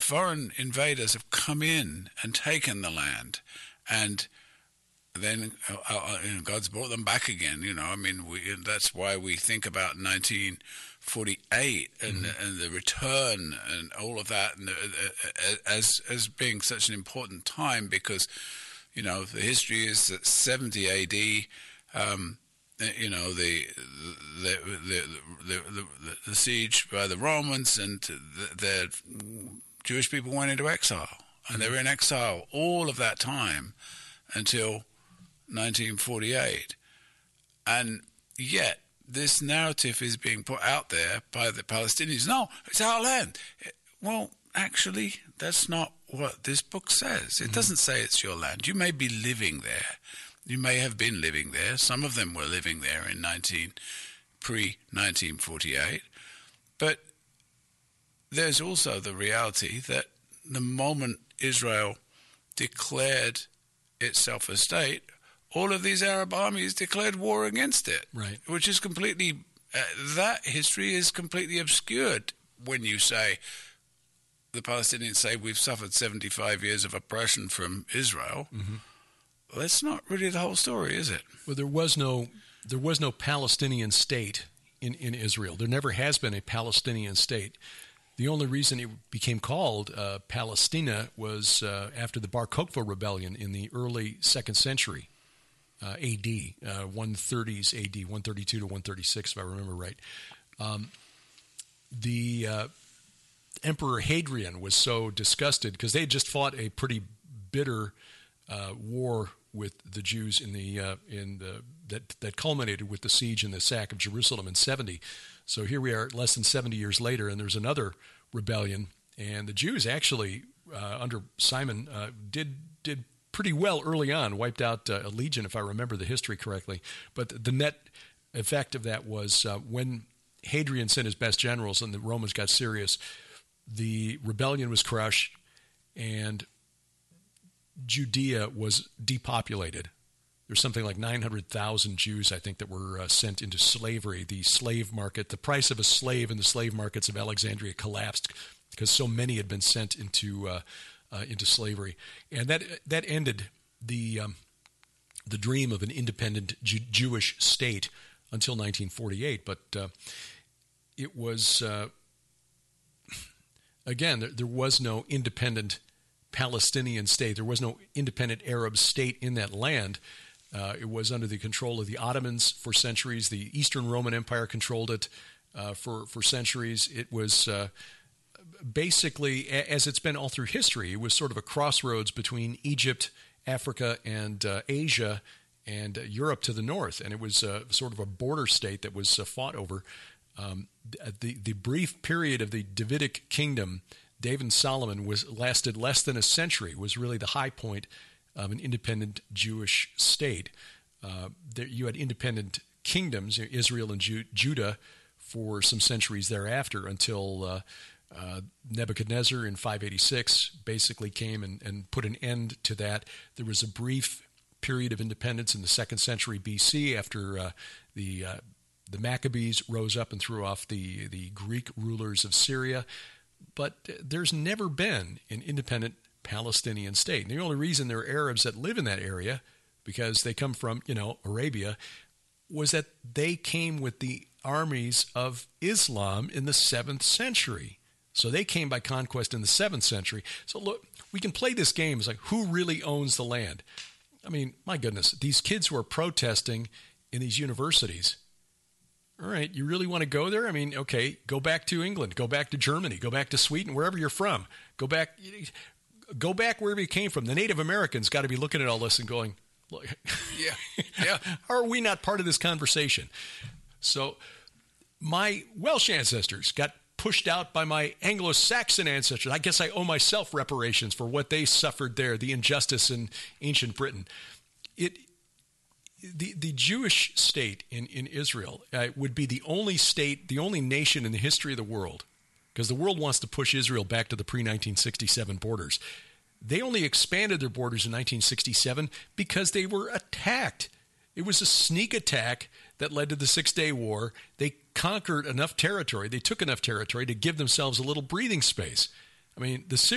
foreign invaders have come in and taken the land, and then God's brought them back again. That's why we think about 1948 and the return and all of that, and as being such an important time, because the history is that 70 A.D. The siege by the Romans, and the Jewish people went into exile, and they were in exile all of that time until 1948. And yet this narrative is being put out there by the Palestinians. No, it's our land. Well, actually, that's not what this book says. It doesn't say it's your land. You may be living there. You may have been living there. Some of them were living there in pre-1948. But there's also the reality that the moment Israel declared itself a state, all of these Arab armies declared war against it, right? Which is completely that history is completely obscured when you say the Palestinians say we've suffered 75 years of oppression from Israel. Well, that's not really the whole story, is it? Well, there was no Palestinian state in Israel. There never has been a Palestinian state. The only reason it became called Palestina was after the Bar Kokhba rebellion in the early 2nd century A.D., 130s A.D., 132 to 136, if I remember right. The Emperor Hadrian was so disgusted because they had just fought a pretty bitter war with the Jews that culminated with the siege and the sack of Jerusalem in 70. So here we are less than 70 years later, and there's another rebellion. And the Jews actually, under Simon, did pretty well early on, wiped out a legion, if I remember the history correctly. But the net effect of that was when Hadrian sent his best generals and the Romans got serious, the rebellion was crushed, and Judea was depopulated. There's something like 900,000 Jews, I think, that were sent into slavery. The slave market, the price of a slave in the slave markets of Alexandria collapsed because so many had been sent into slavery, and that ended the dream of an independent Jewish state until 1948. But it was again, there was no independent Palestinian state. There was no independent Arab state in that land. It was under the control of the Ottomans for centuries. The Eastern Roman Empire controlled it for centuries. It was basically, as it's been all through history, it was sort of a crossroads between Egypt, Africa, and Asia, and Europe to the north. And it was sort of a border state that was fought over. The brief period of the Davidic kingdom, David and Solomon, lasted less than a century, was really the high point of an independent Jewish state. You had independent kingdoms, Israel and Judah, for some centuries thereafter, until Nebuchadnezzar in 586 basically came and put an end to that. There was a brief period of independence in the 2nd century BC after the Maccabees rose up and threw off the Greek rulers of Syria. But there's never been an independent Palestinian state. And the only reason there are Arabs that live in that area, because they come from, Arabia, was that they came with the armies of Islam in the 7th century. So they came by conquest in the 7th century. So look, we can play this game. It's like, who really owns the land? I mean, my goodness, these kids who are protesting in these universities, all right, you really want to go there? I mean, okay, go back to England, go back to Germany, go back to Sweden, wherever you're from. Go back wherever you came from. The Native Americans got to be looking at all this and going, look, yeah. How are we not part of this conversation? So my Welsh ancestors got pushed out by my Anglo-Saxon ancestors. I guess I owe myself reparations for what they suffered there, the injustice in ancient Britain. The Jewish state in Israel would be the only state, the only nation in the history of the world, because the world wants to push Israel back to the pre-1967 borders. They only expanded their borders in 1967 because they were attacked. It was a sneak attack that led to the Six-Day War. They conquered enough territory, they took enough territory to give themselves a little breathing space. I mean, the